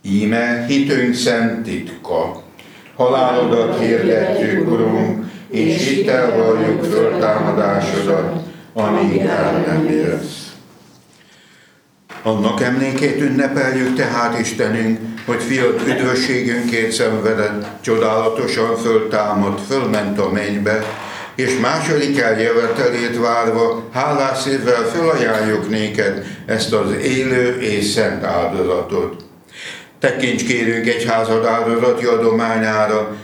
Íme hitünk szent titka. Halálodat hirdetjük, Urunk, és hittel valljuk föltámadásodat, amíg el nem jössz. Annak emlékét ünnepeljük tehát, Istenünk, hogy fiad üdvösségünkért szenvedett, csodálatosan föltámadt, fölment a mennybe, és második eljövetelét várva, hálás szívvel fölajánljuk néked ezt az élő és szent áldozatot. Tekints kérünk egyházad áldozati adományára,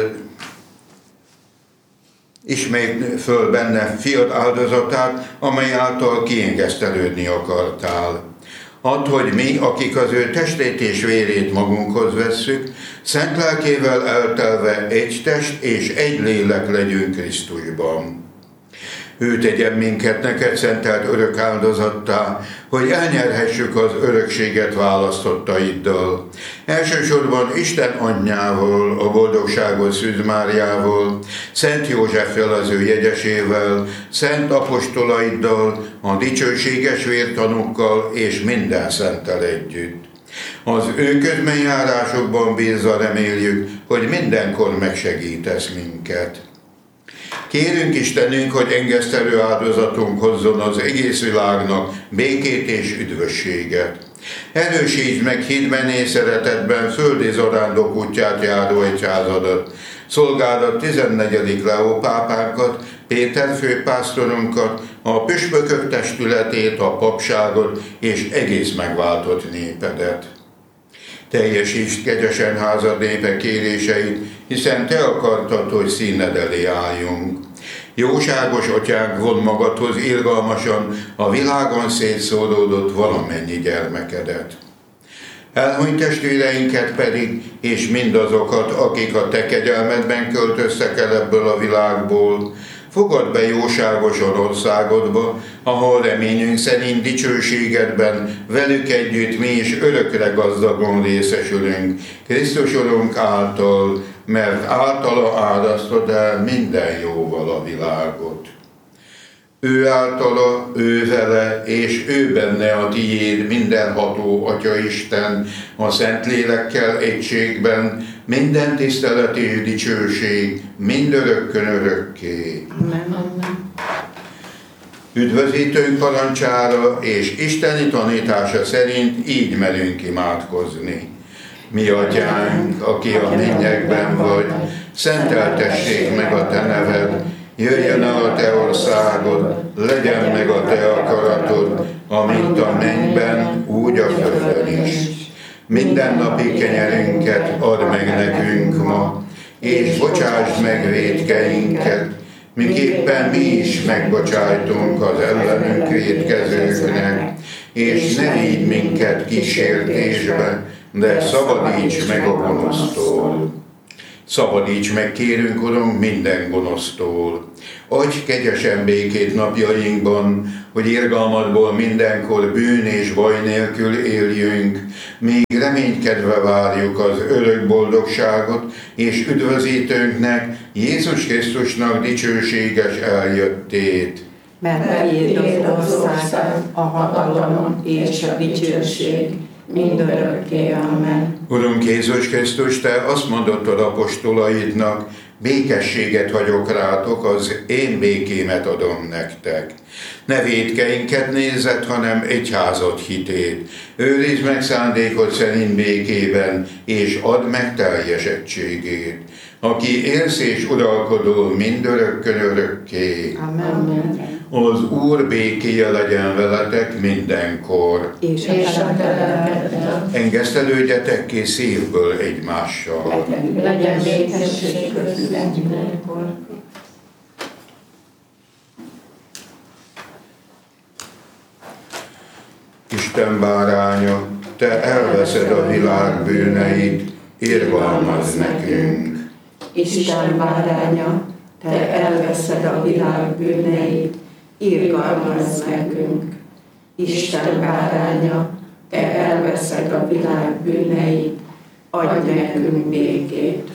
ismét föl benne fiad áldozatát, amely által kiengesztelődni akartál. Add, hogy mi, akik az ő testét és vérét magunkhoz vesszük, szent lelkével eltelve egy test és egy lélek legyünk Krisztusban. Ő tegyen minket neked szentelt örök áldozattá, hogy elnyerhessük az örökséget választottaiddal. Elsősorban Isten anyjával, a boldogságos Szűz Máriával, Szent Józseffel az ő jegyesével, szent apostolaiddal, a dicsőséges vértanúkkal és minden szenttel együtt. Az ő közbenjárásokban bízva reméljük, hogy mindenkor megsegítesz minket. Kérünk Istenünk, hogy engesztelő áldozatunk hozzon az egész világnak békét és üdvösséget. Erősítsd meg hitben és szeretetben földi zarándok útját járó egyházadat, szolgálat 14. Leó pápánkat, Péter főpásztorunkat, a püspökök testületét, a papságot és egész megváltott népedet. Teljesítsd kegyesen házad népe kéréseit, hiszen te akartad, hogy színed elé álljunk. Jóságos atyánk, von magadhoz irgalmasan a világon szétszóródott valamennyi gyermekedet. Elhunyt testvéreinket pedig, és mindazokat, akik a te kegyelmedben költöztek el ebből a világból, fogadd be jóságosan országodba, ahol reményünk szerint dicsőségedben velük együtt mi is örökre gazdagon részesülünk, Krisztus Urunk által, mert általa áldasztod el minden jóval a világot. Ő általa, ő vele, és ő benne a tiéd, mindenható Atyaisten, a Szentlélekkel egységben, minden tisztelet és dicsőség, mindörökkön örökké. Amen. Üdvözítőnk parancsára és isteni tanítása szerint így merünk imádkozni. Mi atyánk, aki a mennyekben vagy, szenteltessék meg a te neved, jöjjön el a te országod, legyen meg a te akaratod, amint a mennyben, úgy a földön is. Mindennapi kenyerünket add meg nekünk ma, és bocsásd meg vétkeinket, miképpen mi is megbocsájtunk az ellenünk vétkezőknek, és ne vigy minket kísértésbe, de szabadíts meg a gonosztól. Szabadíts meg, kérünk, Urunk, minden gonosztól. Adj kegyesen békét napjainkban, hogy irgalmadból mindenkor bűn és baj nélkül éljünk, míg reménykedve várjuk az örök boldogságot, és üdvözítőnknek, Jézus Krisztusnak dicsőséges eljöttét. Mert tiéd az ország, a hatalom és a dicsőség, mindörökké. Amen. Urunk Jézus Krisztus, te azt mondottad apostolaidnak, békességet hagyok rátok, az én békémet adom nektek. Ne vétkeinket nézzed, hanem egyházad hitét. Őrizd meg szándékod szerint békében, és add meg teljesettségét. Aki élsz és uralkodol mindörökkön örökké. Amen. Az Úr békéje legyen veletek mindenkor. És a te lelkeddel. Engesztelődjetek ki szívből egymással. Legyen békesség közülünk mindenkor. Isten báránya, te elveszed a világ bűneit, irgalmazz nekünk. Isten báránya, te elveszed a világ bűneit, irgalmazz nekünk. Isten báránya, te elveszed a világ bűneit, adj nekünk békét.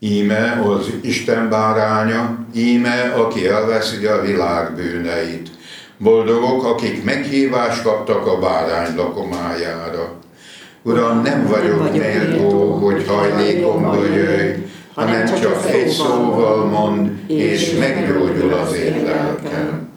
Íme az Isten báránya, íme, aki elveszi a világ bűneit. Boldogok, akik meghívást kaptak a bárány lakomájára. Uram, nem vagyok méltó, hogy hajlékomba jöjj, hanem csak egy szóval mond, és meggyógyul az én lelkem.